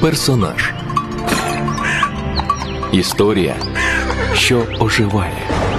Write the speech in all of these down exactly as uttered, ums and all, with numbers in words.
Персонаж. Історія, що оживає.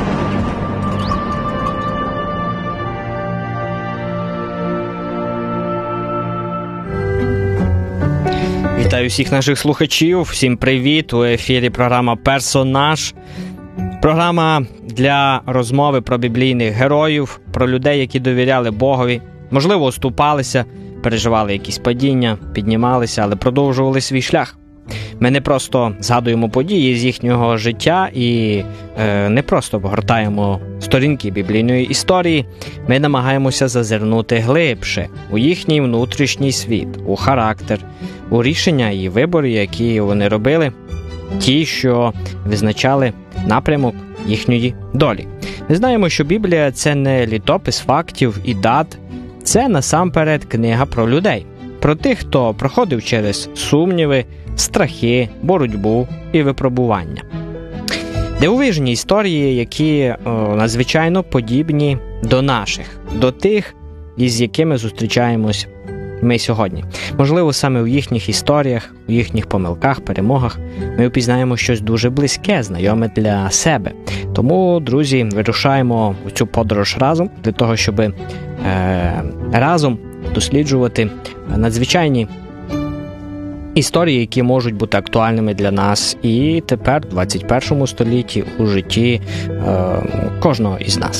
Вітаю всіх наших слухачів, всім привіт, у ефірі програма «Персонаж». Програма для розмови про біблійних героїв, про людей, які довіряли Богові, можливо, оступалися, переживали якісь падіння, піднімалися, але продовжували свій шлях. Ми не просто згадуємо події з їхнього життя і е, не просто погортаємо сторінки біблійної історії, ми намагаємося зазирнути глибше у їхній внутрішній світ, у характер, у рішення і вибори, які вони робили, ті, що визначали напрямок їхньої долі. Ми знаємо, що Біблія – це не літопис фактів і дат, це насамперед книга про людей, про тих, хто проходив через сумніви, страхи, боротьбу і випробування. Дивовижні історії, які о, надзвичайно подібні до наших, до тих, із якими зустрічаємось ми сьогодні. Можливо, саме у їхніх історіях, у їхніх помилках, перемогах ми впізнаємо щось дуже близьке, знайоме для себе. Тому, друзі, вирушаємо у цю подорож разом, для того, щоб е, разом досліджувати надзвичайні історії, які можуть бути актуальними для нас і тепер, в двадцять першому столітті, у житті е, кожного із нас.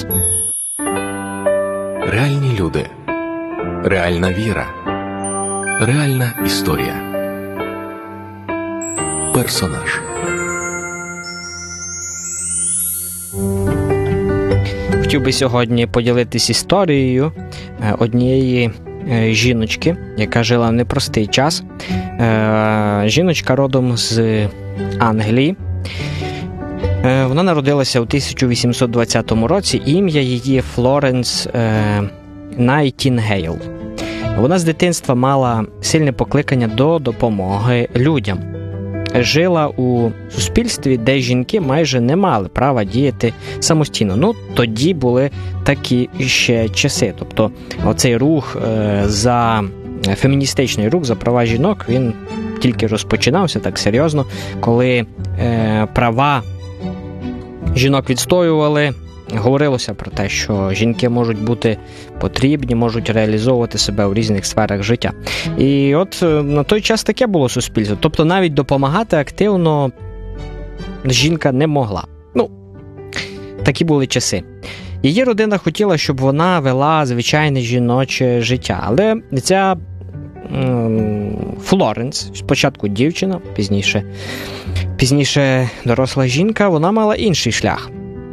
Реальні люди. Реальна віра. Реальна історія. Персонаж. Хотів би сьогодні поділитись історією однієї жіночки, яка жила в непростий час. Жіночка родом з Англії. Вона народилася у тисяча вісімсот двадцятому році. Ім'я її Флоренс Найтінгейл. Вона з дитинства мала сильне покликання до допомоги людям. Жила у суспільстві, де жінки майже не мали права діяти самостійно. Ну, тоді були такі ще часи. Тобто, оцей рух е, за феміністичний рух за права жінок, він тільки розпочинався так серйозно, коли е, права жінок відстоювали. Говорилося про те, що жінки можуть бути потрібні, можуть реалізовувати себе у різних сферах життя. І от на той час таке було суспільство. Тобто навіть допомагати активно жінка не могла. Ну, такі були часи. Її родина хотіла, щоб вона вела звичайне жіноче життя. Але ця м- Флоренс, спочатку дівчина, пізніше, пізніше доросла жінка, вона мала інший шлях.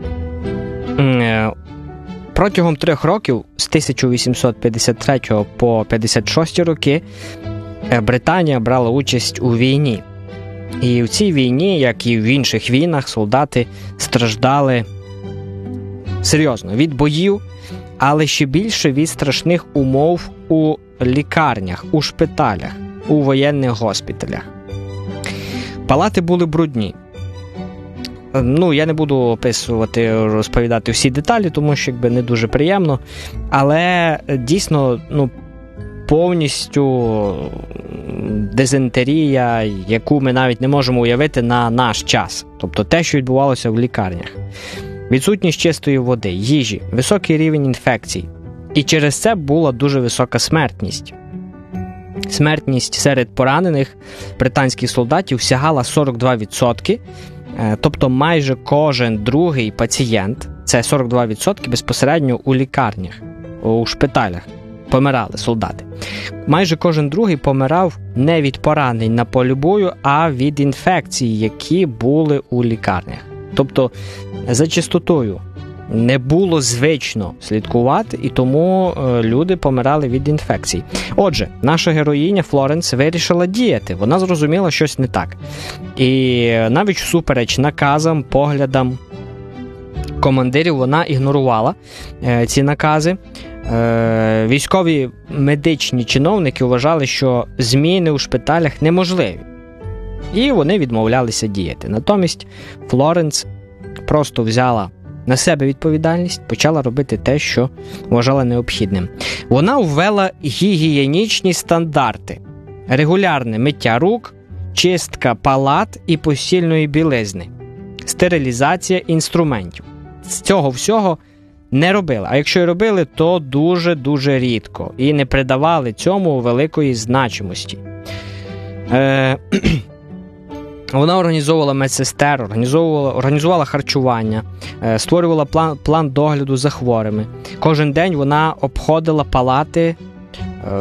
Протягом трьох років, з тисяча вісімсот п'ятдесят третього по п'ятдесят шостий роки, Британія брала участь у війні. І в цій війні, як і в інших війнах, солдати страждали серйозно від боїв, але ще більше від страшних умов у лікарнях, у шпиталях, у воєнних госпіталях. Палати були брудні. Ну, я не буду описувати, розповідати всі деталі, тому що якби не дуже приємно, але дійсно, ну, повністю дизентерія, яку ми навіть не можемо уявити на наш час. Тобто те, що відбувалося в лікарнях. Відсутність чистої води, їжі, високий рівень інфекцій. І через це була дуже висока смертність. Смертність серед поранених британських солдатів сягала сорок два відсотки. Тобто майже кожен другий пацієнт, це сорок два відсотки безпосередньо у лікарнях, у шпиталях, помирали солдати. Майже кожен другий помирав не від поранень на полі бою, а від інфекцій, які були у лікарнях. Тобто за чистотою не було звично слідкувати, і тому люди помирали від інфекцій. Отже, наша героїня Флоренс вирішила діяти. Вона зрозуміла, щось не так. І навіть всупереч наказам, поглядам командирів, вона ігнорувала е, ці накази. Е, військові медичні чиновники вважали, що зміни у шпиталях неможливі. І вони відмовлялися діяти. Натомість Флоренс просто взяла на себе відповідальність, почала робити те, що вважала необхідним. Вона ввела гігієнічні стандарти. Регулярне миття рук, чистка палат і постільної білизни, стерилізація інструментів. З цього всього не робили. А якщо й робили, то дуже-дуже рідко. І не придавали цьому великої значимості. Е- Вона організовувала медсестер, організовувала, організувала харчування, е- створювала план, план догляду за хворими. Кожен день вона обходила палати е-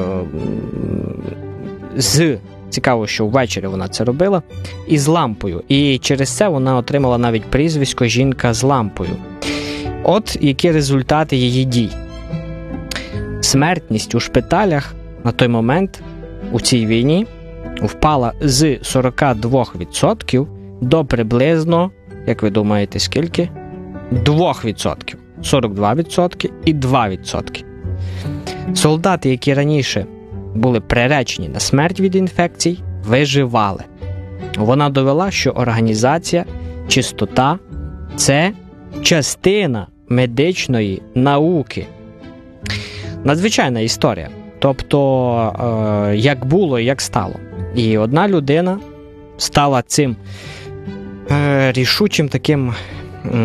з... Цікаво, що ввечері вона це робила, із лампою. І через це вона отримала навіть прізвисько «Жінка з лампою». От які результати її дій. Смертність у шпиталях на той момент у цій війні впала з сорок два відсотки до приблизно, як ви думаєте, скільки? два відсотки. сорок два відсотки і два відсотки. Солдати, які раніше були приречені на смерть від інфекцій, виживали. Вона довела, що організація, чистота – це частина медичної науки. Надзвичайна історія. Тобто, е, як було і як стало. І одна людина стала цим е, рішучим таким е,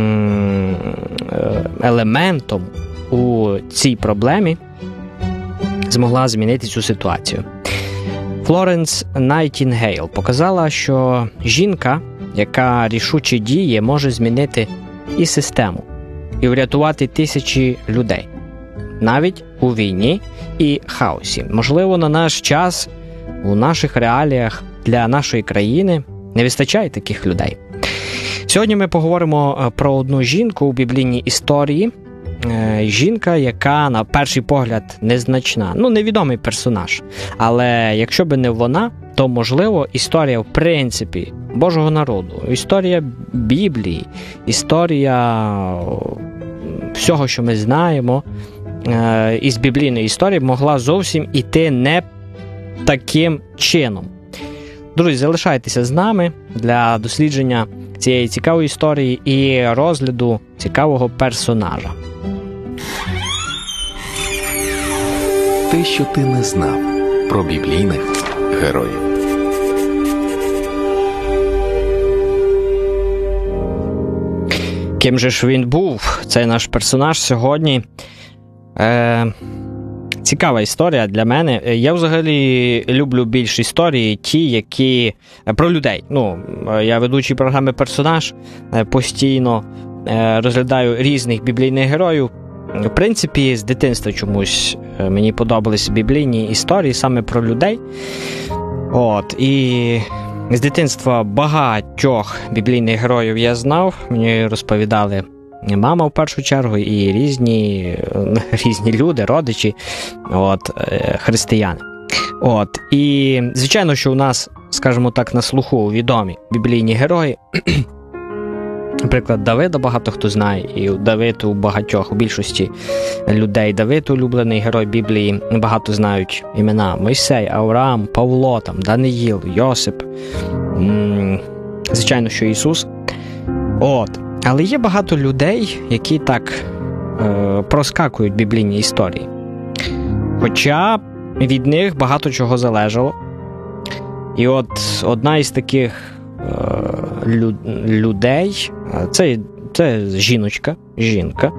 елементом у цій проблемі, змогла змінити цю ситуацію. Флоренс Найтінгейл показала, що жінка, яка рішуче діє, може змінити і систему, і врятувати тисячі людей. Навіть у війні і хаосі. Можливо, на наш час, у наших реаліях для нашої країни не вистачає таких людей. Сьогодні ми поговоримо про одну жінку у біблійній історії. Жінка, яка на перший погляд незначна, ну, невідомий персонаж. Але якщо би не вона, то, можливо, історія, в принципі, Божого народу, історія Біблії, історія всього, що ми знаємо із біблійної історії, могла зовсім іти не таким чином. Друзі, залишайтеся з нами для дослідження цієї цікавої історії і розгляду цікавого персонажа. Те, що ти не знав про біблійних героїв. Ким же ж він був, цей наш персонаж сьогодні? Е, цікава історія для мене. Я взагалі люблю більш історії, ті, які про людей. Ну, я ведучий програми «Персонаж», постійно розглядаю різних біблійних героїв. В принципі, з дитинства чомусь мені подобались біблійні історії саме про людей. От, і з дитинства багатьох біблійних героїв я знав. Мені розповідали мама в першу чергу і різні, різні люди, родичі, от, християни. От, і звичайно, що у нас, скажімо так, на слуху відомі біблійні герої. Наприклад, Давида багато хто знає, і Давид у багатьох, у більшості людей Давид улюблений герой Біблії, багато знають імена Мойсей, Авраам, Павло, там, Даниїл, Йосип, м- звичайно, що Ісус. От. Але є багато людей, які так е- проскакують біблійні історії. Хоча від них багато чого залежало. І от одна із таких людей, це, це жіночка, жінка,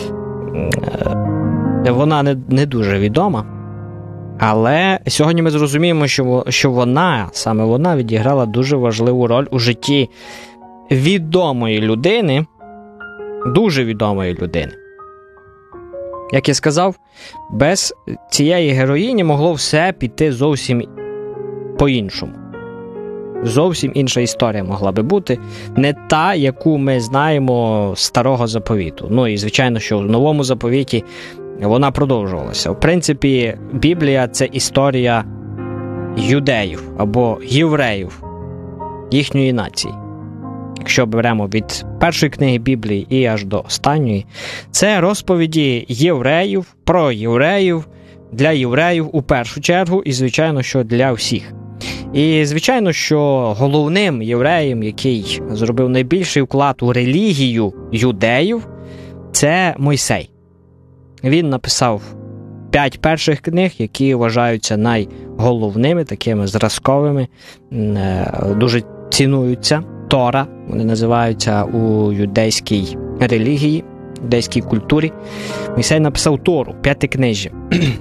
вона не, не дуже відома, але сьогодні ми зрозуміємо, що, що вона, саме вона відіграла дуже важливу роль у житті відомої людини, дуже відомої людини. Як я сказав, без цієї героїні могло все піти зовсім по-іншому. Зовсім інша історія могла би бути, не та, яку ми знаємо з Старого Заповіту. Ну і, звичайно, що в Новому Заповіті вона продовжувалася. В принципі, Біблія – це історія юдеїв або євреїв, їхньої нації. Якщо беремо від першої книги Біблії і аж до останньої, це розповіді євреїв, про євреїв, для євреїв у першу чергу і, звичайно, що для всіх. І, звичайно, що головним євреєм, який зробив найбільший вклад у релігію юдеїв, це Мойсей. Він написав п'ять перших книг, які вважаються головними, такими зразковими, дуже цінуються. Тора, вони називаються у юдейській релігії, юдейській культурі. Мойсей написав Тору, п'ятикнижжя.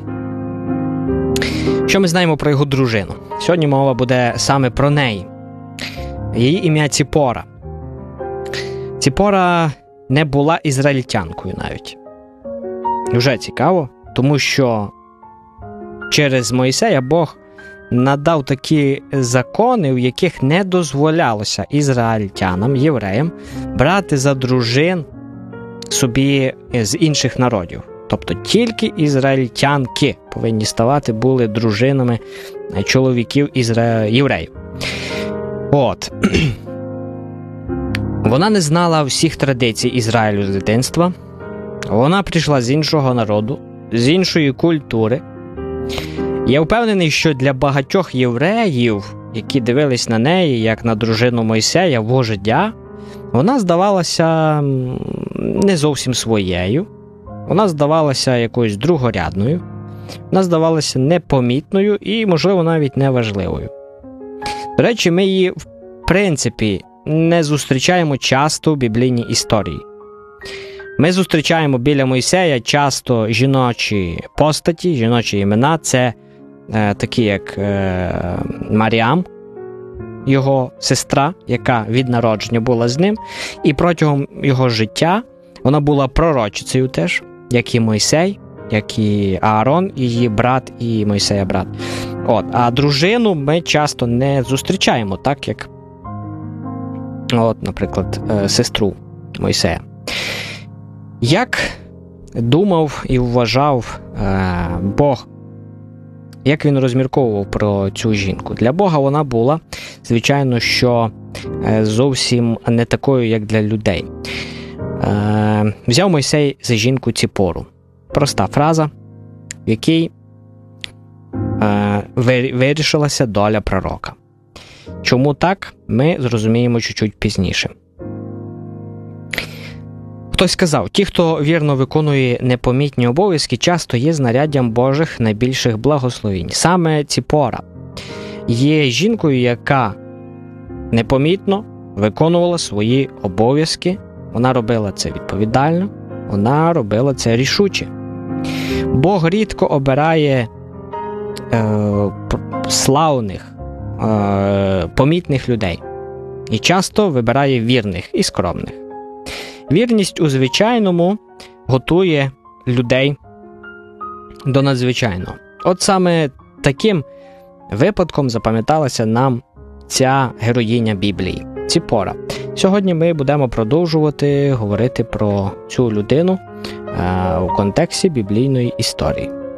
Що ми знаємо про його дружину? Сьогодні мова буде саме про неї. Її ім'я Ціпора. Ціпора не була ізраїльтянкою навіть. Вже цікаво, тому що через Мойсея Бог надав такі закони, в яких не дозволялося ізраїльтянам, євреям, брати за дружин собі з інших народів. Тобто тільки ізраїльтянки повинні ставати були дружинами чоловіків ізра... євреїв. От. Вона не знала всіх традицій Ізраїлю з дитинства. Вона прийшла з іншого народу, з іншої культури. Я впевнений, що для багатьох євреїв, які дивились на неї, як на дружину Мойсея, вождя, вона здавалася не зовсім своєю. Вона здавалася якоюсь другорядною. Вона здавалася непомітною і, можливо, навіть неважливою. До речі, ми її, в принципі, не зустрічаємо часто в біблійній історії. Ми зустрічаємо біля Мойсея часто жіночі постаті, жіночі імена. Це е, такі, як е, Маріам, його сестра, яка від народження була з ним. І протягом його життя вона була пророчицею теж, як і Мойсей, як і Аарон, її брат і Мойсея брат. От. А дружину ми часто не зустрічаємо, так як, от, наприклад, е, сестру Мойсея. Як думав і вважав е, Бог, як він розмірковував про цю жінку? Для Бога вона була, звичайно, що е, зовсім не такою, як для людей. Е, взяв Мойсей за жінку Ціпору. Проста фраза, в якій е, вирішилася доля пророка. Чому так, ми зрозуміємо чуть-чуть пізніше. Хтось сказав, ті, хто вірно виконує непомітні обов'язки, часто є знаряддям Божих найбільших благословінь. Саме Ціпора є жінкою, яка непомітно виконувала свої обов'язки. Вона робила це відповідально, вона робила це рішуче. Бог рідко обирає е, славних, е, помітних людей. І часто вибирає вірних і скромних. Вірність у звичайному готує людей до надзвичайного. От саме таким випадком запам'яталася нам ця героїня Біблії – Ціпора. Сьогодні ми будемо продовжувати говорити про цю людину е, у контексті біблійної історії.